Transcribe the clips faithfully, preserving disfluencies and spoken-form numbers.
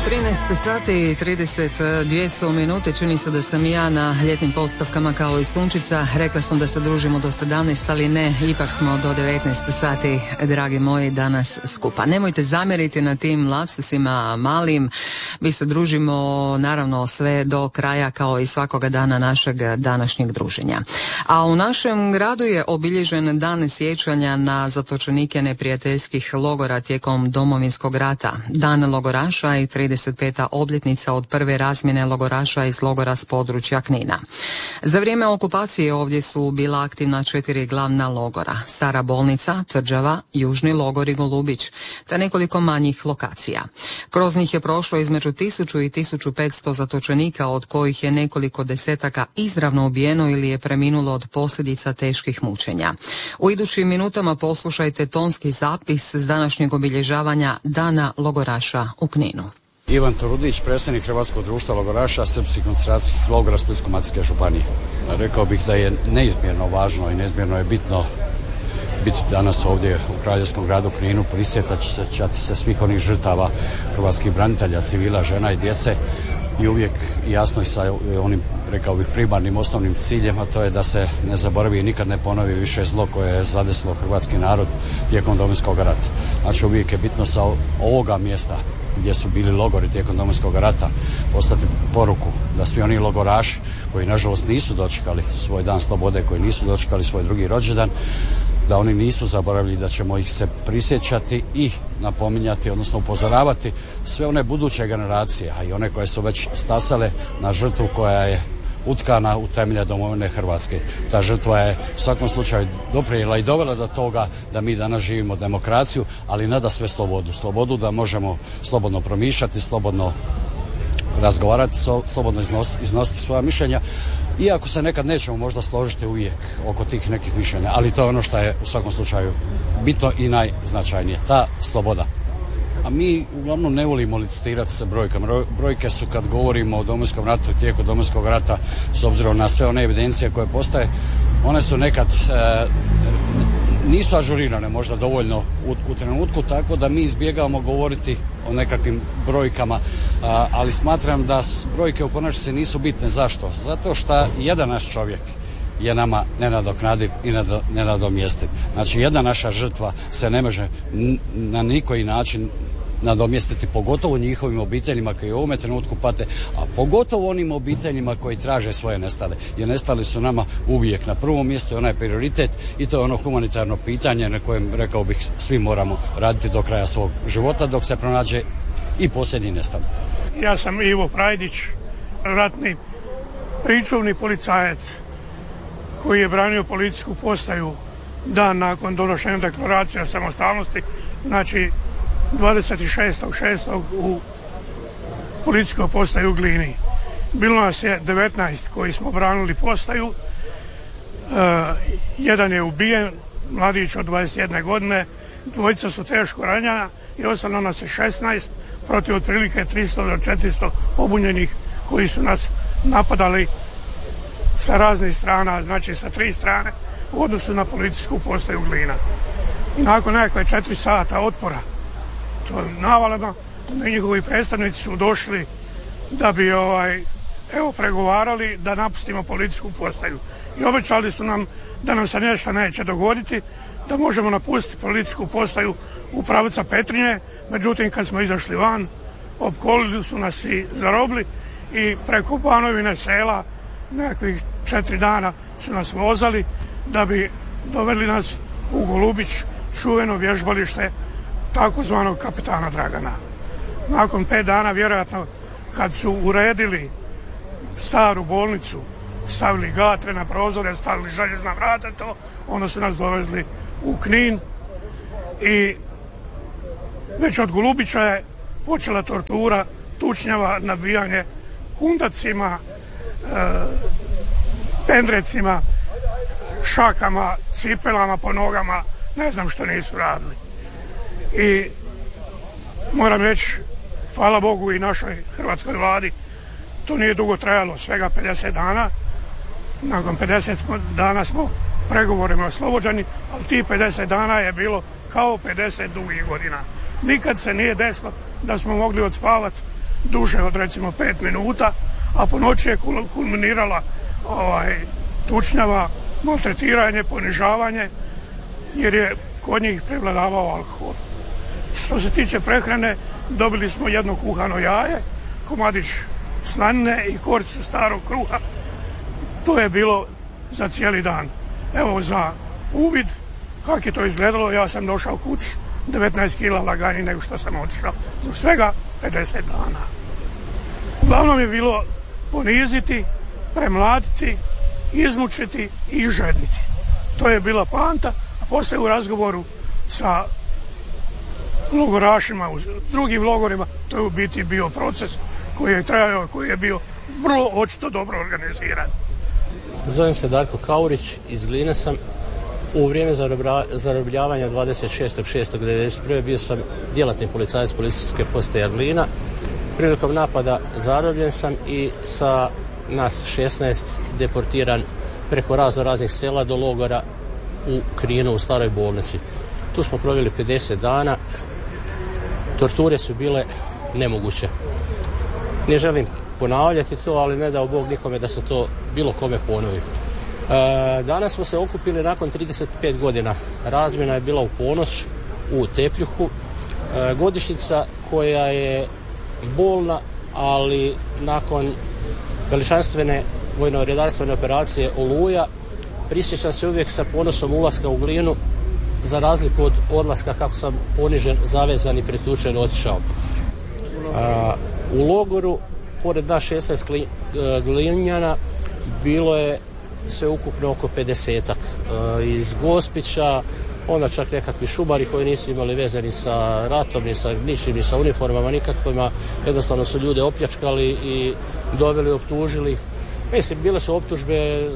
trinaest sati i trideset dvije su minute, čini se da sam ja na ljetnim postavkama kao i Sunčica. Rekla sam da se družimo do sedamnaest, ali ne, ipak smo do devetnaest sati, dragi moji, danas skupa. Nemojte zamjeriti na tim lapsusima malim, mi se družimo naravno sve do kraja kao i svakoga dana našeg današnjeg druženja. A u našem gradu je obilježen dan sjećanja na zatočenike neprijateljskih logora tijekom Domovinskog rata. Dan logoraša i trideset peta obljetnica od prve razmjene logoraša iz logora s područja Knina. Za vrijeme okupacije ovdje su bila aktivna četiri glavna logora: Stara bolnica, Tvrđava, Južni logor i Golubić, te nekoliko manjih lokacija. Kroz njih je prošlo između tisuću i tisuću petsto zatočenika, od kojih je nekoliko desetaka izravno ubijeno ili je preminulo od posljedica teških mučenja. U idućim minutama poslušajte tonski zapis s današnjeg obilježavanja Dana logoraša u Kninu. Ivan Turudić, predsjednik Hrvatskog društva logoraša srpskih koncentracijskih logora Splitsko-dalmatinske županije. Rekao bih da je neizmjerno važno i neizmjerno je bitno biti danas ovdje u kraljevskom gradu Kninu, prisjetati se svih onih žrtava hrvatskih branitelja, civila, žena i djece, i uvijek jasno i sa onim, rekao bih, primarnim osnovnim ciljem, a to je da se ne zaboravi i nikad ne ponovi više zlo koje je zadesilo hrvatski narod tijekom Domovinskog rata. Znači uvijek je bitno sa ovoga mjesta gdje su bili logori tijekom Domovinskog rata poslati poruku da svi oni logoraši koji nažalost nisu dočekali svoj dan slobode, koji nisu dočekali svoj drugi rođendan, da oni nisu zaboravili, da ćemo ih se prisjećati i napominjati, odnosno upozoravati sve one buduće generacije, a i one koje su već stasale na žrtvu koja je utkana u temelje domovine Hrvatske. Ta žrtva je u svakom slučaju doprinijela i dovela do toga da mi danas živimo demokraciju, ali nada sve slobodu. Slobodu da možemo slobodno promišljati, slobodno razgovarati, slobodno iznositi, iznositi svoja mišljenja, iako se nekad nećemo možda složiti uvijek oko tih nekih mišljenja, ali to je ono što je u svakom slučaju bitno i najznačajnije, ta sloboda. A mi uglavnom ne volimo licitirati sa brojkama. Brojke su, kad govorimo o Domovinskom ratu, tijeku Domovinskog rata, s obzirom na sve one evidencije koje postoje, one su nekad e, nisu ažurirane možda dovoljno u, u trenutku, tako da mi izbjegavamo govoriti o nekakvim brojkama, a, ali smatram da brojke u konačnici nisu bitne. Zašto? Zato što jedan naš čovjek je nama nenadoknadiv i nenadomjestiv. Znači, jedna naša žrtva se ne može na nikoji način nadomjestiti, pogotovo njihovim obiteljima koji u ovome trenutku pate, a pogotovo onim obiteljima koji traže svoje nestale. Jer nestali su nama uvijek na prvom mjestu, onaj prioritet, i to je ono humanitarno pitanje na kojem, rekao bih, svi moramo raditi do kraja svog života dok se pronađe i posljednji nestali. Ja sam Ivo Prajdić, ratni pričuvni policajac koji je branio policijsku postaju dan nakon donošenja deklaracije o samostalnosti, znači dvadeset šestog šestog u policijskoj postaju u Glini. Bilo nas je devetnaest koji smo branili postaju. Uh, jedan je ubijen, mladić od dvadeset jedne godine, dvojica su teško ranjena i ostalo nas je šesnaest protiv otprilike tristo do četiristo pobunjenih koji su nas napadali sa raznih strana, znači sa tri strane u odnosu na policijsku postaju Glina. I nakon nekakve četiri sata otpora, to je navaleno, njihovi predstavnici su došli da bi ovaj, evo pregovarali da napustimo policijsku postaju. I obećali su nam da nam se nešto neće dogoditi, da možemo napustiti policijsku postaju u pravca Petrinje. Međutim, kad smo izašli van, opkolili su nas i zarobili i preko Banovine sela nekakvih četiri dana su nas vozali da bi doveli nas u Golubić, čuveno vježbalište takozvanog kapetana Dragana. Nakon pet dana, vjerojatno, kad su uredili staru bolnicu, stavili gatre na prozore, stavili željezna vrata, to, onda su nas dovezli u Knin i već od Golubića je počela tortura, tučnjava, nabijanje kundacima, e, pendrecima, šakama, cipelama po nogama, ne znam što nisu radili. I moram reći, hvala Bogu i našoj hrvatskoj vladi, to nije dugo trajalo, svega pedeset dana. Nakon pedeset dana smo pregovorima oslobođeni, ali ti pedeset dana je bilo kao pedeset dugih godina. Nikad se nije desilo da smo mogli odspavati duže od recimo pet minuta, a po noći je kulminirala ovaj, tučnjava, maltretiranje, ponižavanje, jer je kod njih prevladavao alkohol. Što se tiče prehrane, dobili smo jedno kuhano jaje, komadić slanine i koricu starog kruha. To je bilo za cijeli dan. Evo za uvid kako je to izgledalo, ja sam došao kući devetnaest kila laganiji nego što sam otišao. Za svega pedeset dana. Uglavnom je bilo poniziti, premlatiti, izmučiti i žedniti. To je bila poanta, a poslije u razgovoru sa logorašima u drugim logorima, to je u biti bio proces koji je trajao, koji je bio vrlo očito dobro organiziran. Zovem se Darko Kaurić, iz Gline sam. U vrijeme zarobljavanja dvadeset šestog šestog devedeset prve bio sam djelatni policajac policijske postaje Glina. Prilikom napada zarobljen sam i sa nas šesnaest deportiran preko razno raznih sela do logora u Kninu u staroj bolnici. Tu smo proveli pedeset dana. Torture su bile nemoguće. Ne želim ponavljati to, ali ne dao Bog nikome da se to bilo kome ponovi. E, danas smo se okupili nakon trideset pet godina. Razmjena je bila u ponoć u Tepljuhu. E, godišnjica koja je bolna, ali nakon veličanstvene vojno-redarstvene operacije Oluja prisjećam se uvijek sa ponosom ulaska u Glinu, za razliku od odlaska kako sam ponižen, zavezan i pretučen otišao. A, u logoru, pored nas šesnaest Glinjana, bilo je sve ukupno oko pedesetak. A, iz Gospića, onda čak nekakvi šumari koji nisu imali veze ni sa ratom, ni sa ničim, ni sa uniformama nikakvima. Jednostavno su ljude opljačkali i doveli, optužili. Mislim, bile su optužbe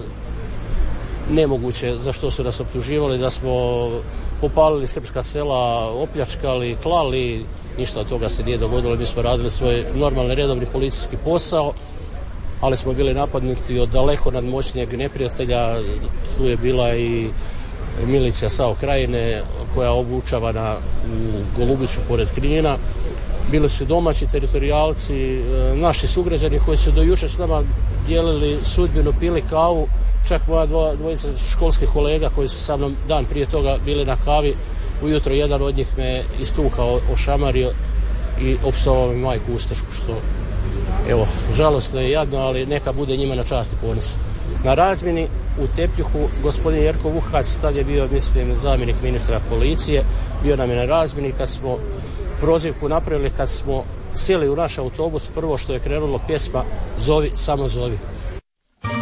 nemoguće za što su nas optuživali, da smo popalili srpska sela, opljačkali, klali, ništa od toga se nije dogodilo. Mi smo radili svoj normalni redovni policijski posao, ali smo bili napadnuti od daleko nadmoćnijeg neprijatelja. Tu je bila i milicija SAO Krajine koja je obučavana u Golubiću pored Knina. Bili su domaći teritorijalci, naši sugrađani koji su do jučer s nama dijelili sudbinu, pili kavu. Čak moja dvo, dvojica školskih kolega koji su sa mnom dan prije toga bili na kavi, ujutro jedan od njih me istukao, ošamario i opsovao mi majku ustašku, što evo, žalostno je jadno, ali neka bude njima na čast i ponos. Na razmjeni u Tepljuhu gospodin Jerko Vuhac, tad je bio, mislim, zamjenik ministra policije, bio nam je na razmjeni kad smo prozivku napravili, kad smo sjeli u naš autobus, prvo što je krenulo pjesma Zovi, samo zovi.